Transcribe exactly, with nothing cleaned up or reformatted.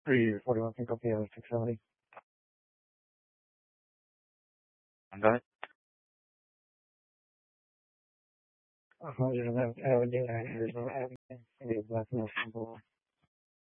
three forty-one Cinco P M six seventy. Go ahead. one hundred eleventh Avenue and Arizona Avenue. It is Black Mills.